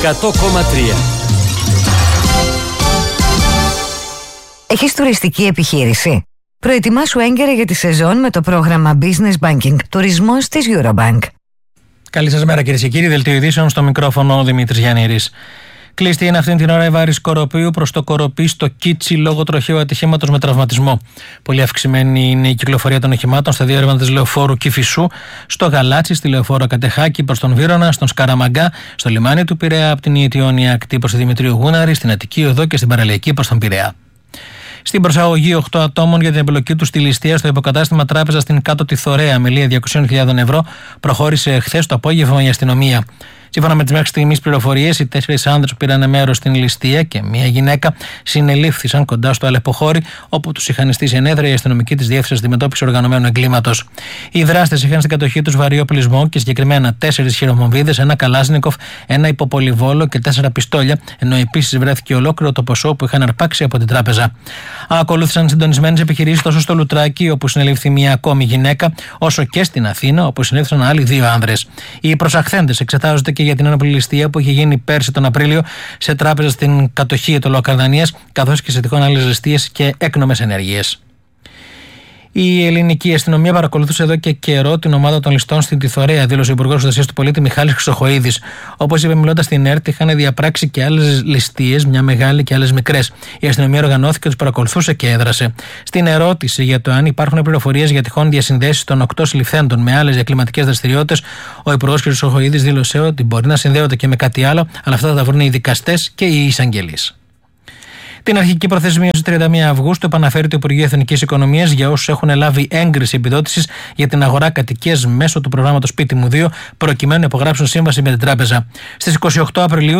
100,3. Έχεις τουριστική επιχείρηση? Προετοιμάσου έγκαιρα για τη σεζόν με το πρόγραμμα Business Banking Τουρισμός της Eurobank. Καλή σας μέρα κυρίες και κύριοι, δελτίο ειδήσεων στο μικρόφωνο ο Δημήτρης Γιαννήρης. Κλειστή είναι αυτήν την ώρα η Βάρης Κοροπίου προς το Κοροπή στο Κίτσι λόγω τροχαίου ατυχήματος με τραυματισμό. Πολύ αυξημένη είναι η κυκλοφορία των οχημάτων στα διέρευνα της λεωφόρου Κηφισού, στο Γαλάτσι, στη λεωφόρο Κατεχάκη προς τον Βύρωνα, στον Σκαραμαγκά, στο λιμάνι του Πειραιά από την Ιετιόνια ακτή προς τη Δημητρίου Γούναρη, στην Αττική Οδό και στην Παραλιακή προς τον Πειραιά. Στην προσαγωγή 8 ατόμων για την εμπλοκή του στη ληστεία στο υποκατάστημα τράπεζα στην Κάτω τη Θωρέα με λία 200.000 ευρώ προχώρησε χθες το απόγευμα η αστυνομία. Σύμφωνα με τις μέχρι στιγμής πληροφορίες, οι 4 άνδρες που πήραν μέρος στην ληστεία και μία γυναίκα συνελήφθησαν κοντά στο Αλεποχώρι, όπου τους είχαν στήσει ενέδρα η αστυνομική της Διεύθυνσης Αντιμετώπισης Οργανωμένου Εγκλήματος. Οι δράστες είχαν στην κατοχή τους βαρύ οπλισμό και συγκεκριμένα 4 χειρομοβίδες, ένα καλάσνικοφ, ένα υποπολιβόλο και 4 πιστόλια, ενώ επίσης βρέθηκε ολόκληρο το ποσό που είχαν αρπάξει από την τράπεζα. Ακολούθησαν συντονισμένες επιχειρήσεις τόσο στο Λουτράκι, όπου συνελήφθη μία ακόμη γυναίκα, όσο και στην Αθήνα, όπου συνέληφθησαν άλλοι 2 άνδρες. Οι προσαχθέντες εξετάζονται και για την ένοπλη ληστεία που είχε γίνει πέρσι τον Απρίλιο σε τράπεζα στην κατοχή του Λοκαρδανίας, καθώς και σε τυχόν άλλες ληστείες και έκνομες ενέργειες. Η ελληνική αστυνομία παρακολουθούσε εδώ και καιρό την ομάδα των ληστών στην Τιθωρέα, δήλωσε ο Υπουργός Προστασίας του Πολίτη Μιχάλης Χρυσοχοΐδης. Όπως είπε μιλώντας στην ΕΡΤ, είχαν διαπράξει και άλλες ληστείες, μια μεγάλη και άλλες μικρές. Η αστυνομία οργανώθηκε, τους παρακολουθούσε και έδρασε. Στην ερώτηση για το αν υπάρχουν πληροφορίες για τυχόν διασυνδέσεις των 8 συλληφθέντων με άλλες διακλιματικές δραστηριότητες, ο Υπουργός Χρυσοχοΐδης δήλωσε ότι μπορεί να συνδέονται και με κάτι άλλο, αλλά αυτά θα τα βρουν οι δικαστές και οι εισαγγελείς. Την αρχική προθεσμία στις 31 Αυγούστου επαναφέρει το Υπουργείο Εθνικής Οικονομίας για όσους έχουν λάβει έγκριση επιδότησης για την αγορά κατοικίας μέσω του προγράμματος Σπίτι μου 2, προκειμένου να υπογράψουν σύμβαση με την τράπεζα. Στις 28 Απριλίου